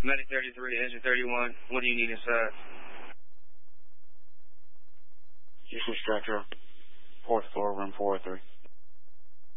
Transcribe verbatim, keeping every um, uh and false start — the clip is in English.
Medic thirty-three, engine thirty-one. What do you need inside? Houston Structure, fourth floor, room four oh three.